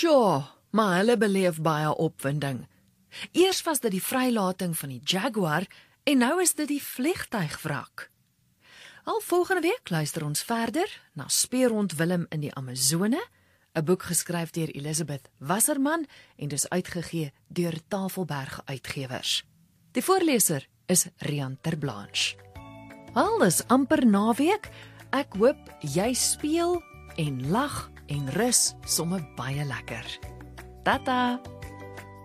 Sjoe, maar hulle beleef baie opwinding. Eers was dit die vrylating van die Jaguar en nou is dit die vliegtuigwrak. Al volgende week luister ons verder na Speurhond Willem in die Amazone, 'n boek geskryf deur Elisabeth Wasserman en dis uitgegee deur Tafelberg Uitgewers. Die voorleser is Rian Terblanche. Al is amper naweek, ek hoop jy speel en lag en rus sommer baie lekker. Tata!